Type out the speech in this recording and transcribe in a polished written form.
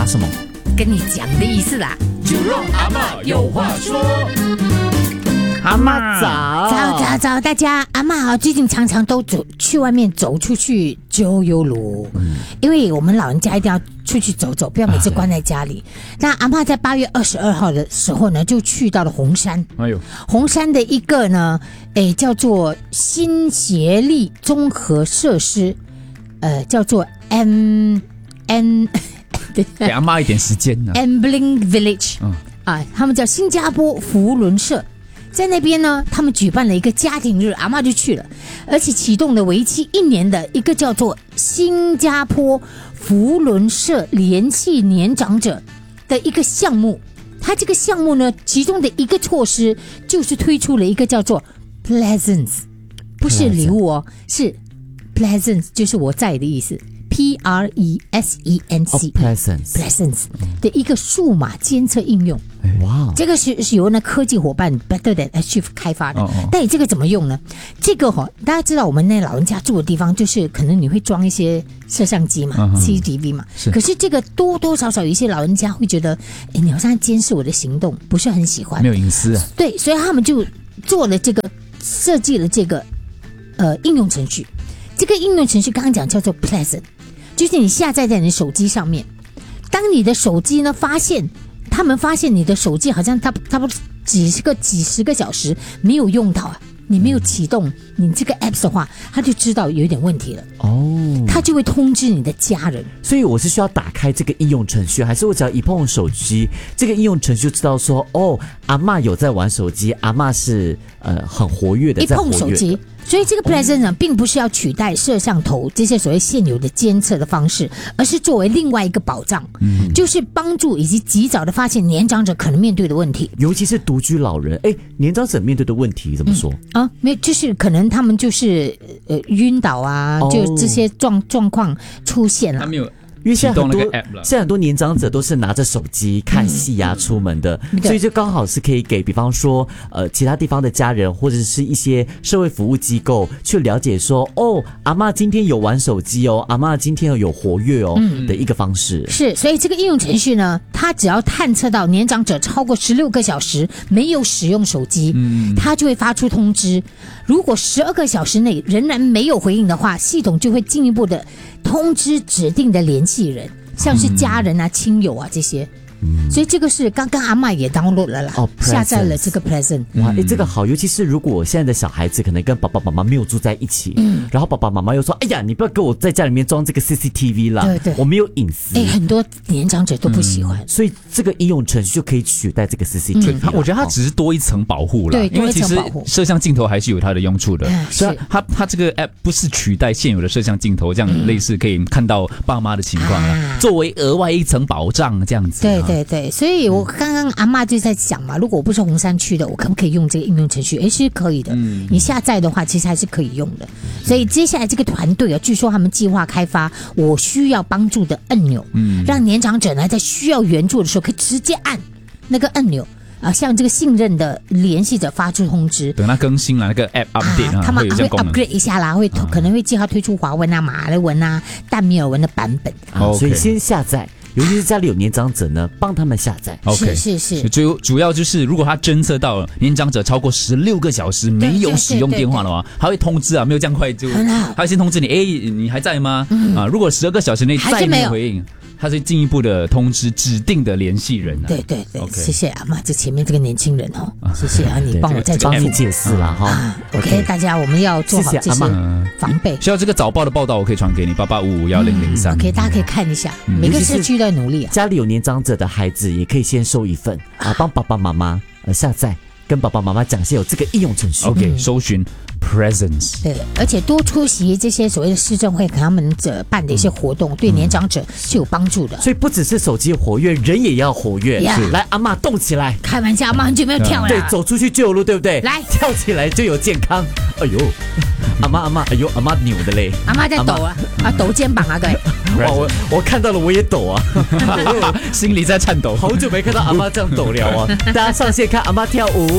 什么？ 跟你讲的意思啦。 就让阿嬷有话说。 阿嬷早， 早，大家阿嬷最近常常都去外面走出去周游路，因为我们老人家一定要出去走走，不要每次关在家里。那阿嬷在8月22号的时候呢，就去到了红山。红山的一个呢，叫做新协力综合设施，叫做给阿嬷一点时间呢。 Ambling Village，他们叫新加坡福伦社。在那边呢，他们举办了一个家庭日，阿嬷就去了，而且启动了为期1年的一个叫做新加坡福伦社联系年长者的一个项目。它这个项目呢，其中的一个措施就是推出了一个叫做 Presence， 不是礼物哦，是 Presence， 就是我在的意思。Presence 的一个数码监测应用。 哇， 这个是由呢科技伙伴 Better Than Achieve 开发的。但你这个怎么用呢？这个大家知道我们那老人家住的地方，就是可能你会装一些摄像机嘛，CCTV 嘛。可是这个多多少少有一些老人家会觉得，你好像监视我的行动，不是很喜欢， 没有隐私啊。 对，所以他们就做了这个，设计了这个应用程序。这个应用程序刚刚讲叫做 Presence。就是你下载在你的手机上面，当你的手机呢他们发现你的手机好像差不多几十个小时没有用到啊，你没有启动你这个 apps 的话，他就知道有一点问题了他就会通知你的家人。 所以我是需要打开这个应用程序，还是我只要一碰手机，这个应用程序就知道说，阿嬷有在玩手机，阿嬷是很活跃的， 一碰手机。所以这个 Presence 呢，并不是要取代摄像头这些所谓现有的监测的方式，而是作为另外一个保障，就是帮助以及及早的发现年长者可能面对的问题， 尤其是独居老人。年长者面对的问题怎么说？ 没有，就是可能他们就是晕倒啊，就这些状况出现了。 他没有。 因为现在很多年长者都是拿着手机看戏啊出门的，所以就刚好是可以给比方说其他地方的家人或者是一些社会服务机构去了解说，阿嬷今天有玩手机阿嬷今天有活跃的一个方式。 是，所以这个应用程序呢，它只要探测到年长者超过16个小时没有使用手机，它就会发出通知。如果12个小时内仍然没有回应的话，系统就会进一步的通知指定的联系人，像是家人啊、亲友啊这些。所以这个是刚刚阿嬷也 download 了啦，下载了这个 Presence。 哇，这个好，尤其是如果现在的小孩子可能跟爸爸妈妈没有住在一起，然后爸爸妈妈又说，哎呀，你不要给我在家里面装这个 CCTV 啦， 对， 我没有隐私。 很多年长者都不喜欢， 所以这个应用程序就可以取代这个 CCTV。 我觉得它只是多一层保护了，因为其实摄像镜头还是有它的用处的。所以它这个 app 不是取代现有的摄像镜头，这样类似可以看到爸妈的情况啦，作为额外一层保障这样子。 对，所以我刚刚阿嬷就在想嘛，如果我不是红山区的，我可不可以用这个应用程序？是可以的。你下载的话，其实还是可以用的。所以接下来这个团队据说他们计划开发我需要帮助的按钮，让年长者呢在需要援助的时候可以直接按那个按钮。向这个信任的联系者发出通知， 等它更新了那个 app update 他们会 upgrade 一下啦，可能会计划推出华文啊、马来文啊、淡米尔文的版本。 所以先下载。尤其是家里有年长者呢，帮他们下载。 是。 主要就是，如果他侦测到年长者超过16个小时没有使用电话的话，他会通知没有这样快就，他会先通知你，你还在吗？如果12个小时内再没有回应，他是进一步的通知指定的联系人。 对，谢谢阿嬷，这前面这个年轻人谢谢你帮我再帮你解释了哈。 OK， 大家我们要做好这些防备。 需要这个早报的报道，我可以传给你88551003。 OK， 大家可以看一下，每个社区都在努力。 家里有年长者的孩子也可以先收一份帮爸爸妈妈下载，跟爸爸妈妈讲些有这个应用程序。 OK， 搜寻 Presence。 对，而且多出席这些所谓的市政会，他们办的一些活动，对年长者是有帮助的。 所以不只是手机活跃，人也要活跃。来，阿嬷动起来！ 开玩笑，阿嬷很久没有跳了。 对，走出去就有路，对不对？ 来， 跳起来就有健康。哎呦，阿嬷，哎呦，阿嬷扭的嘞！ 阿嬷在抖抖肩膀啊，各位。 哇，我看到了，我也抖啊， 心里在颤抖。 好久没看到阿嬷这样抖了大家上线看阿嬷跳舞。